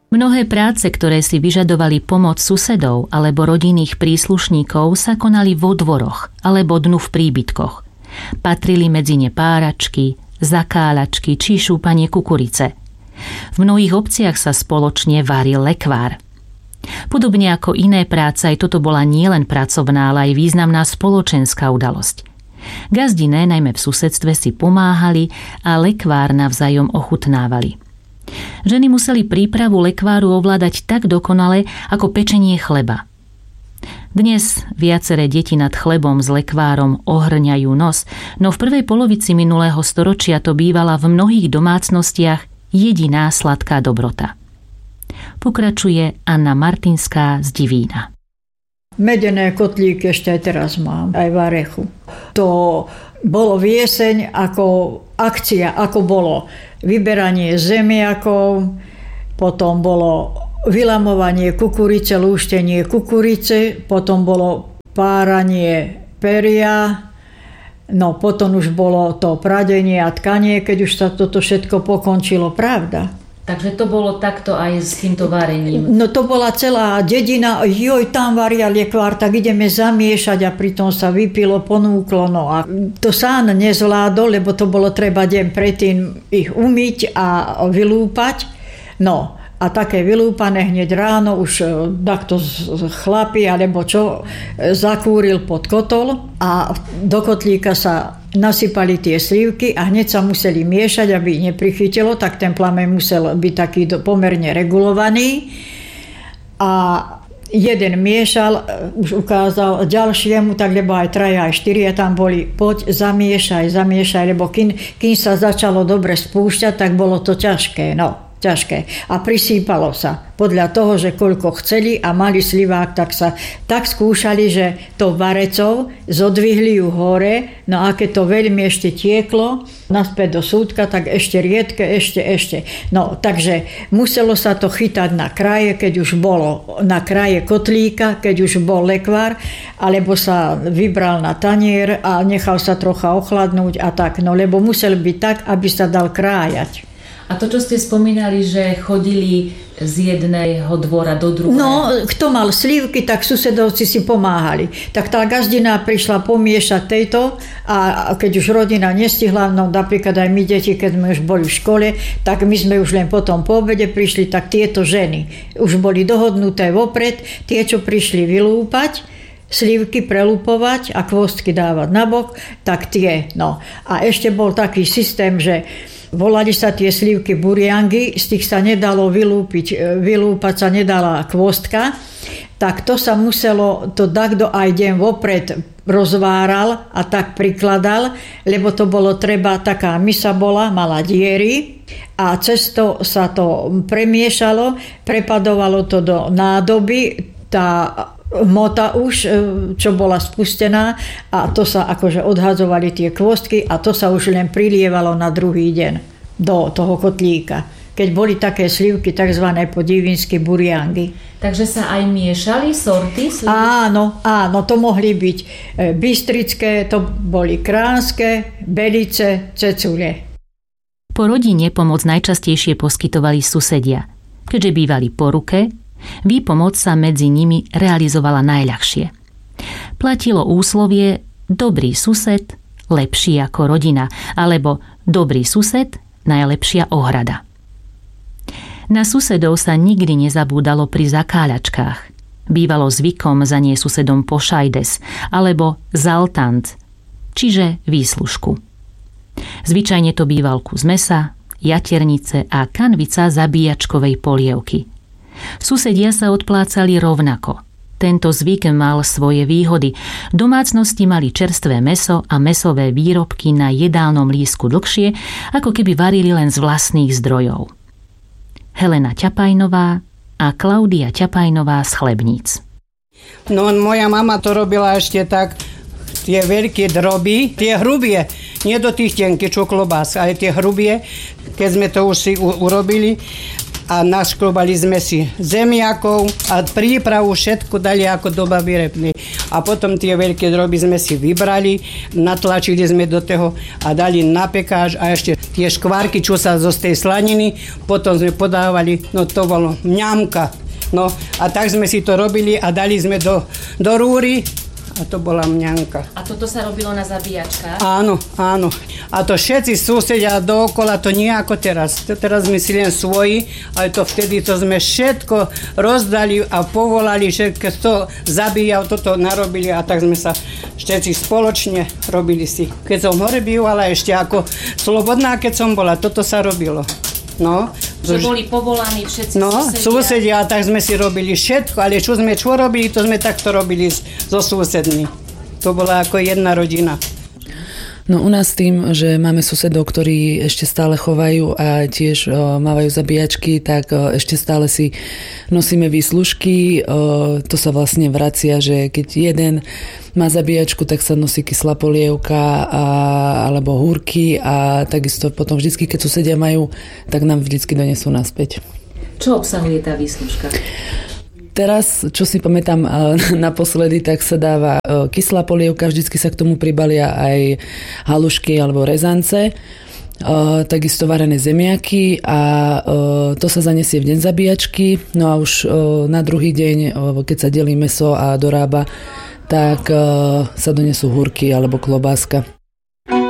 Mnohé práce, ktoré si vyžadovali pomoc susedov alebo rodinných príslušníkov, sa konali vo dvoroch alebo dnu v príbytkoch. Patrili medzi ne páračky, zakáľačky či šúpanie kukurice. V mnohých obciach sa spoločne varil lekvár. Podobne ako iné práce, aj toto bola nielen pracovná, ale aj významná spoločenská udalosť. Gazdine, najmä v susedstve, si pomáhali a lekvár navzájom ochutnávali. Ženy museli prípravu lekváru ovládať tak dokonale ako pečenie chleba. Dnes viaceré deti nad chlebom s lekvárom ohrňajú nos, no v prvej polovici minulého storočia to bývala v mnohých domácnostiach jediná sladká dobrota. Pokračuje Anna Martinská z Divína. Medené kotlíky ešte aj teraz mám, aj v Arechu. To bolo v jeseň ako akcia, ako bolo vyberanie zemiakov, potom bolo vylamovanie kukurice, lúštenie kukurice, potom bolo páranie peria, no potom už bolo to pradenie a tkanie, keď už sa toto všetko pokončilo, pravda. Takže to bolo takto aj s týmto varením? No to bola celá dedina, tam varia lekvár, tak ideme zamiešať a pritom sa vypilo, ponúklo. No a to sám nezvládol, lebo to bolo treba deň predtým ich umyť a vylúpať. No a také vylúpané hneď ráno už takto chlapi alebo čo zakúril pod kotol a do kotlíka sa nasypali tie slivky a hneď sa museli miešať, aby neprichytilo, tak ten plameň musel byť taký pomerne regulovaný. A jeden miešal, už ukázal ďalšiemu, tak lebo aj traja, aj štyria tam boli, poď zamiešaj, lebo kým sa začalo dobre spúšťať, tak bolo to ťažké, ťažké. A prisýpalo sa. Podľa toho, že koľko chceli a mali slivák, tak skúšali, že to varecov zodvihli ju hore, no a keď to veľmi ešte tieklo naspäť do súdka, tak ešte riedke, ešte. No, takže muselo sa to chytať na kraje, keď už bolo na kraje kotlíka, keď už bol lekvár, alebo sa vybral na tanier a nechal sa trocha ochladnúť a tak, no lebo musel byť tak, aby sa dal krájať. A to, čo ste spomínali, že chodili z jedného dvora do druhého? No, kto mal slivky, tak susedovci si pomáhali. Tak tá gazdina prišla pomiešať tejto a keď už rodina nestihla, no napríklad aj my deti, keď sme už boli v škole, tak my sme už len potom po obede prišli, tak tieto ženy už boli dohodnuté vopred, tie, čo prišli vylúpať, slivky prelupovať a kvostky dávať nabok, tak tie. No. A ešte bol taký systém, že volali sa tie slivky buriangy, z tých sa nedalo vylúpať sa nedala kvostka, tak to sa muselo, to takto aj deň vopred rozváral a tak prikladal, lebo to bolo treba, taká misa bola, mala diery a cez to sa to premiešalo, prepadovalo to do nádoby, tá mota už, čo bola spustená a to sa akože odhadzovali tie kvostky a to sa už len prilievalo na druhý deň do toho kotlíka. Keď boli také slivky, takzvané po divínsky buriangy. Takže sa aj miešali sorty slivky? Áno, to mohli byť bystrické, to boli kránske, belice, cecule. Po rodine pomoc najčastejšie poskytovali susedia. Keďže bývali po ruke, výpomoc sa medzi nimi realizovala najľahšie. Platilo úslovie dobrý sused, lepší ako rodina, alebo dobrý sused, najlepšia ohrada. Na susedov sa nikdy nezabúdalo pri zakáľačkách. Bývalo zvykom za nie susedom pošajdes alebo zaltant, čiže výslužku. Zvyčajne to býval kus mesa, jaternice a kanvica zabíjačkovej polievky. Susedia sa odplácali rovnako. Tento zvyk mal svoje výhody. Domácnosti mali čerstvé mäso a mäsové výrobky na jedálnom lístku dlhšie, ako keby varili len z vlastných zdrojov. Helena Ťapajnová a Klaudia Ťapajnová z Chlebníc. No, moja mama to robila ešte tak, tie veľké droby, tie hrubie, nie do tých tenkých, čo klobás, ale tie hrubie, keď sme to už si urobili, a našklobali sme si zemiakov a prípravu všetko dali ako do baby repnej. A potom tie veľké droby sme si vybrali, natlačili sme do toho a dali na pekáž a ešte tie škvárky, čo sa zo tej slaniny, potom sme podávali, no to bolo mňamka. No a tak sme si to robili a dali sme do rúry a to bola mňanka. A toto sa robilo na zabíjačkách? Áno, áno. A to všetci susedia dookola, to nie ako teraz. Teraz sme si len svoji, ale to vtedy to sme všetko rozdali a povolali, všetko to zabíjal, toto narobili a tak sme sa všetci spoločne robili si. Keď som hore bývala ešte ako slobodná, keď som bola, toto sa robilo. No, že boli povolaní všetci susedia, tak sme si robili všetko, ale čo robili, to sme takto robili so susedmi. To bola ako jedna rodina. No u nás tým, že máme susedov, ktorí ešte stále chovajú a tiež mávajú zabíjačky, tak ešte stále si nosíme výslužky. To sa vlastne vracia, že keď jeden má zabíjačku, tak sa nosí kyslá polievka alebo húrky a takisto potom vždycky, keď susedia majú, tak nám vždycky donesú naspäť. Čo obsahuje tá výslužka? Teraz, čo si pamätám naposledy, tak sa dáva kyslá polievka, vždycky sa k tomu pribalia aj halušky alebo rezance, takisto varené zemiaky a to sa zanesie v deň zabíjačky. No a už na druhý deň, keď sa delí mäso a dorába, tak sa donesú húrky alebo klobáska.